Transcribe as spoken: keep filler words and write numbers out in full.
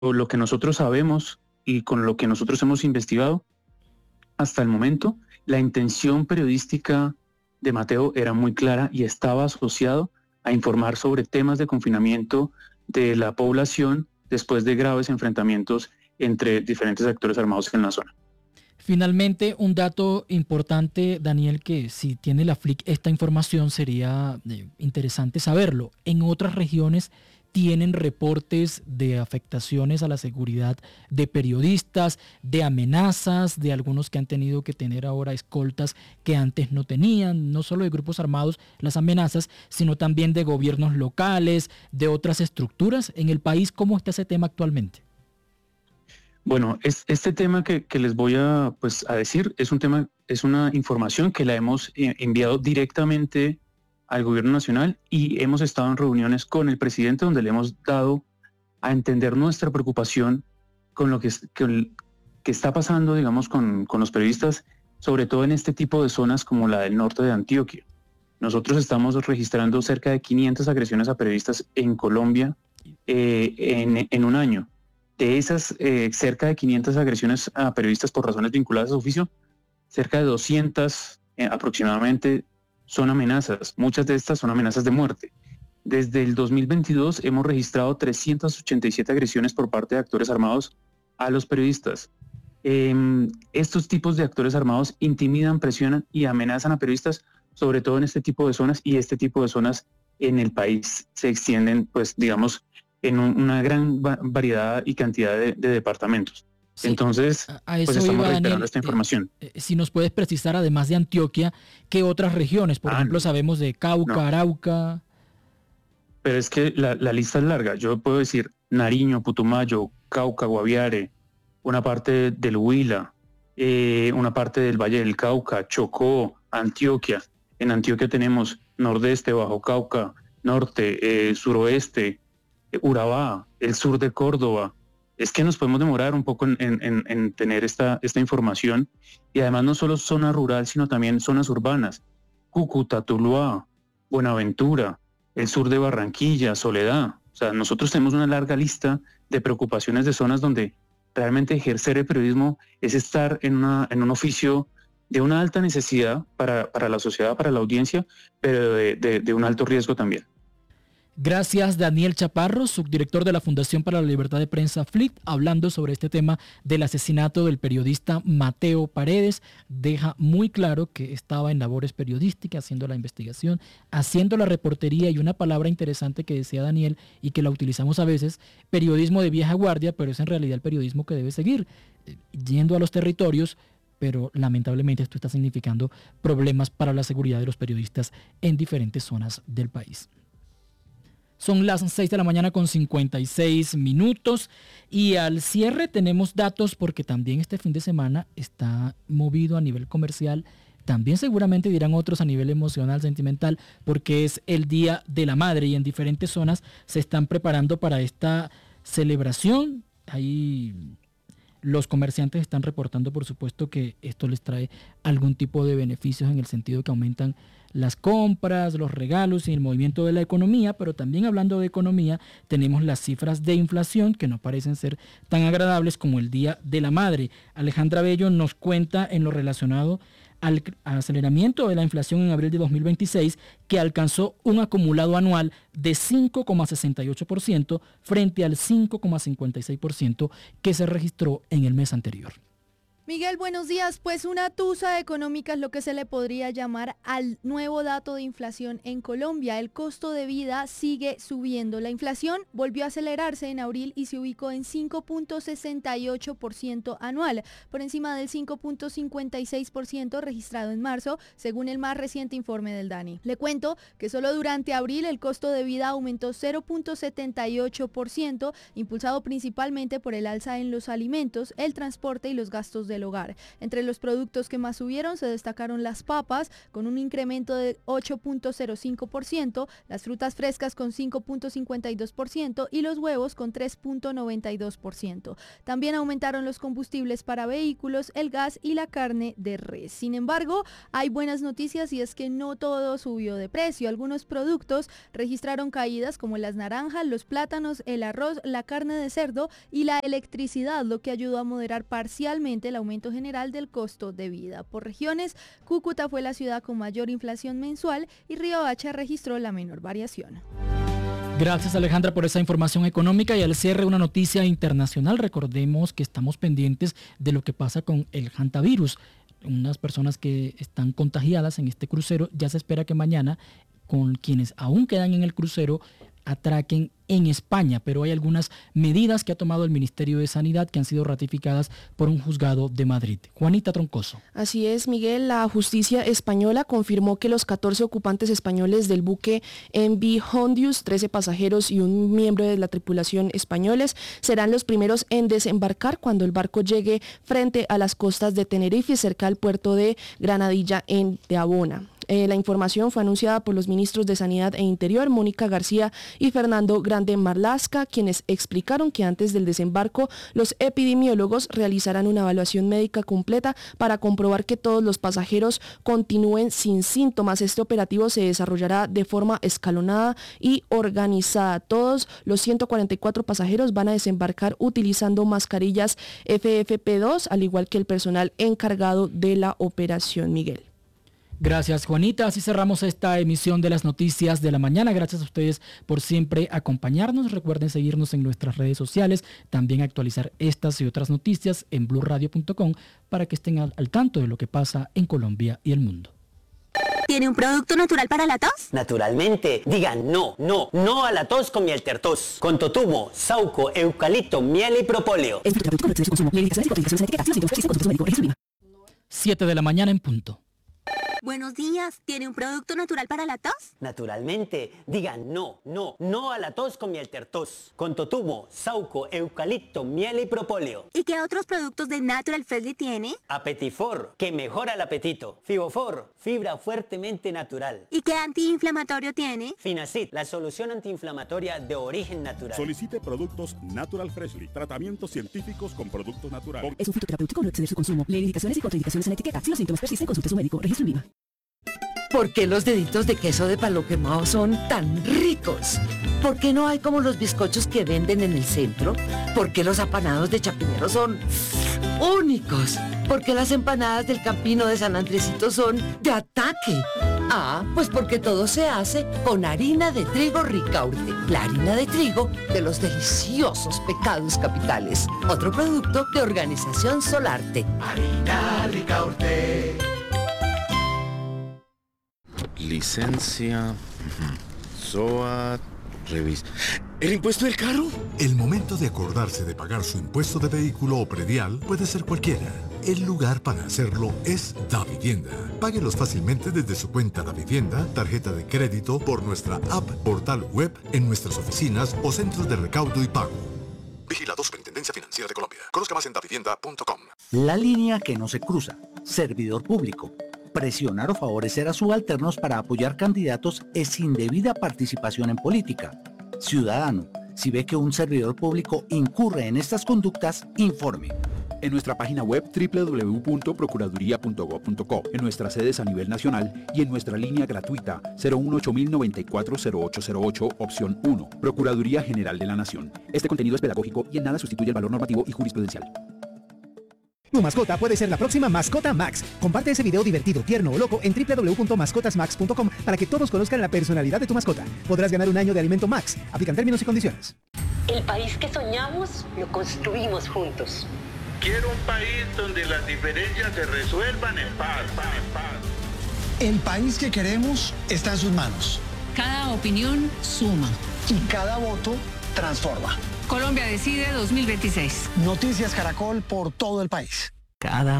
lo que nosotros sabemos y con lo que nosotros hemos investigado hasta el momento, la intención periodística de Mateo era muy clara y estaba asociado a informar sobre temas de confinamiento de la población después de graves enfrentamientos entre diferentes actores armados en la zona. Finalmente, un dato importante, Daniel, que si tiene la F L I C esta información sería eh, interesante saberlo. En otras regiones tienen reportes de afectaciones a la seguridad de periodistas, de amenazas, de algunos que han tenido que tener ahora escoltas que antes no tenían, no solo de grupos armados las amenazas, sino también de gobiernos locales, de otras estructuras en el país. ¿Cómo está ese tema actualmente? Bueno, es, este tema que, que les voy a, pues, a decir es un tema, es una información que la hemos eh, enviado directamente al gobierno nacional y hemos estado en reuniones con el presidente donde le hemos dado a entender nuestra preocupación con lo que, que, que está pasando, digamos, con, con los periodistas, sobre todo en este tipo de zonas como la del norte de Antioquia. Nosotros estamos registrando cerca de quinientas agresiones a periodistas en Colombia eh, en, en un año. De esas eh, cerca de quinientas agresiones a periodistas por razones vinculadas a oficio, cerca de doscientas eh, aproximadamente son amenazas. Muchas de estas son amenazas de muerte. Desde el dos mil veintidós hemos registrado trescientas ochenta y siete agresiones por parte de actores armados a los periodistas. Eh, estos tipos de actores armados intimidan, presionan y amenazan a periodistas, sobre todo en este tipo de zonas, y este tipo de zonas en el país se extienden, pues digamos, en un, una gran va- variedad y cantidad de, de departamentos. Sí, Entonces, a, a eso pues estamos iba, reiterando Daniel. esta Eh, información. eh, si nos puedes precisar, además de Antioquia, ¿qué otras regiones? Por Ah, ejemplo, no, sabemos de Cauca, no, Arauca. pero es que la, la lista es larga. Yo puedo decir Nariño, Putumayo, Cauca, Guaviare, una parte del Huila, eh, una parte del Valle del Cauca, Chocó, Antioquia. En Antioquia tenemos nordeste, Bajo Cauca, norte, eh, suroeste, eh, Urabá, el sur de Córdoba. Es que nos podemos demorar un poco en, en- en- en tener esta, esta información, y además no solo zona rural, sino también zonas urbanas. Cúcuta, Tuluá, Buenaventura, el sur de Barranquilla, Soledad. O sea, nosotros tenemos una larga lista de preocupaciones de zonas donde realmente ejercer el periodismo es estar en, una, en un oficio de una alta necesidad para, para la sociedad, para la audiencia, pero de, de, de un alto riesgo también. Gracias, Daniel Chaparro, subdirector de la Fundación para la Libertad de Prensa F L I C, hablando sobre este tema del asesinato del periodista Mateo Paredes. Deja muy claro que estaba en labores periodísticas, haciendo la investigación, haciendo la reportería, y una palabra interesante que decía Daniel y que la utilizamos a veces, periodismo de vieja guardia, pero es en realidad el periodismo que debe seguir, eh, yendo a los territorios, pero lamentablemente esto está significando problemas para la seguridad de los periodistas en diferentes zonas del país. Son las seis de la mañana con cincuenta y seis minutos y al cierre tenemos datos porque también este fin de semana está movido a nivel comercial. También seguramente dirán otros a nivel emocional, sentimental, porque es el Día de la Madre y en diferentes zonas se están preparando para esta celebración. Ahí los comerciantes están reportando, por supuesto, que esto les trae algún tipo de beneficios en el sentido que aumentan las compras, los regalos y el movimiento de la economía, pero también hablando de economía, tenemos las cifras de inflación que no parecen ser tan agradables como el Día de la Madre. Alejandra Bello nos cuenta en lo relacionado al aceleramiento de la inflación en abril de dos mil veintiséis, que alcanzó un acumulado anual de cinco coma sesenta y ocho por ciento frente al cinco coma cincuenta y seis por ciento que se registró en el mes anterior. Miguel, buenos días. Pues una tusa económica es lo que se le podría llamar al nuevo dato de inflación en Colombia. El costo de vida sigue subiendo. La inflación volvió a acelerarse en abril y se ubicó en cinco punto sesenta y ocho por ciento anual, por encima del cinco punto cincuenta y seis por ciento registrado en marzo, según el más reciente informe del DANI. Le cuento que solo durante abril el costo de vida aumentó cero punto setenta y ocho por ciento, impulsado principalmente por el alza en los alimentos, el transporte y los gastos del del hogar. Entre los productos que más subieron se destacaron las papas con un incremento de ocho punto cero cinco por ciento, las frutas frescas con cinco punto cincuenta y dos por ciento y los huevos con tres punto noventa y dos por ciento. También aumentaron los combustibles para vehículos, el gas y la carne de res. Sin embargo, hay buenas noticias y es que no todo subió de precio. Algunos productos registraron caídas como las naranjas, los plátanos, el arroz, la carne de cerdo y la electricidad, lo que ayudó a moderar parcialmente el aumento general del costo de vida. Por regiones, Cúcuta fue la ciudad con mayor inflación mensual y Riohacha registró la menor variación. Gracias, Alejandra, por esa información económica. Y al cierre, una noticia internacional. Recordemos que estamos pendientes de lo que pasa con el hantavirus. Unas personas que están contagiadas en este crucero, ya se espera que mañana, con quienes aún quedan en el crucero, atraquen en España, pero hay algunas medidas que ha tomado el Ministerio de Sanidad que han sido ratificadas por un juzgado de Madrid. Juanita Troncoso. Así es, Miguel. La justicia española confirmó que los catorce ocupantes españoles del buque M V Hondius, trece pasajeros y un miembro de la tripulación españoles, serán los primeros en desembarcar cuando el barco llegue frente a las costas de Tenerife, cerca al puerto de Granadilla en de Abona. Eh, la información fue anunciada por los ministros de Sanidad e Interior, Mónica García y Fernando Grande Marlasca, quienes explicaron que antes del desembarco los epidemiólogos realizarán una evaluación médica completa para comprobar que todos los pasajeros continúen sin síntomas. Este operativo se desarrollará de forma escalonada y organizada. Todos los ciento cuarenta y cuatro pasajeros van a desembarcar utilizando mascarillas F F P dos, al igual que el personal encargado de la operación. Miguel. Gracias, Juanita. Así cerramos esta emisión de las noticias de la mañana. Gracias a ustedes por siempre acompañarnos. Recuerden seguirnos en nuestras redes sociales, también actualizar estas y otras noticias en blue radio punto com para que estén al, al tanto de lo que pasa en Colombia y el mundo. ¿Tiene un producto natural para la tos? Naturalmente. Digan no, no, no a la tos con miel tertos. Con totumo, sauco, eucalipto, miel y propóleo. siete de la mañana en punto. Buenos días, ¿tiene un producto natural para la tos? Naturalmente. Digan no, no, no a la tos con miel tertos. Con totumo, sauco, eucalipto, miel y propóleo. ¿Y qué otros productos de Natural Freshly tiene? Apetifor, que mejora el apetito. Fibofor, fibra fuertemente natural. ¿Y qué antiinflamatorio tiene? Finacid, la solución antiinflamatoria de origen natural. Solicite productos Natural Freshly, tratamientos científicos con productos naturales. Es un fitoterapéutico, no exceder su consumo. Lee indicaciones y contraindicaciones en la etiqueta. Si los síntomas persisten, consulte a su médico. Registro en Viva. ¿Por qué los deditos de queso de palo quemado son tan ricos? ¿Por qué no hay como los bizcochos que venden en el centro? ¿Por qué los apanados de Chapinero son únicos? ¿Por qué las empanadas del Campino de San Andresito son de ataque? Ah, pues porque todo se hace con harina de trigo Ricaurte, la harina de trigo de los deliciosos pecados capitales. Otro producto de Organización Solarte. Harina Ricaurte. Licencia, S O A, revista. ¿El impuesto del carro? El momento de acordarse de pagar su impuesto de vehículo o predial puede ser cualquiera. El lugar para hacerlo es Davivienda. Páguelos fácilmente desde su cuenta Davivienda, tarjeta de crédito, por nuestra app, portal web, en nuestras oficinas o centros de recaudo y pago. Vigilado Superintendencia Financiera de Colombia. Conozca más en davivienda punto com. La línea que no se cruza. Servidor público. Presionar o favorecer a subalternos para apoyar candidatos es indebida participación en política. Ciudadano, si ve que un servidor público incurre en estas conductas, informe. En nuestra página web doble u doble u doble u punto procuraduría punto gob punto co, en nuestras sedes a nivel nacional y en nuestra línea gratuita cero uno ocho mil noventa y cuatro cero ocho cero ocho, opción uno. Procuraduría General de la Nación. Este contenido es pedagógico y en nada sustituye el valor normativo y jurisprudencial. Tu mascota puede ser la próxima Mascota Max. Comparte ese video divertido, tierno o loco en doble u doble u doble u punto mascotas max punto com para que todos conozcan la personalidad de tu mascota. Podrás ganar un año de alimento Max. Aplican términos y condiciones. El país que soñamos lo construimos juntos. Quiero un país donde las diferencias se resuelvan en paz, paz, paz. El país que queremos está en sus manos. Cada opinión suma. Y cada voto transforma. Colombia Decide dos mil veintiséis. Noticias Caracol por todo el país. Cada